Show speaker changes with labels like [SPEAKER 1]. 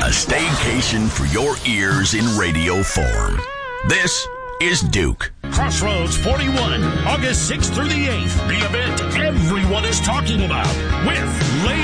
[SPEAKER 1] A staycation for your ears in radio form. This is Duke.
[SPEAKER 2] Crossroads 41, August 6th through the 8th. The event everyone is talking about with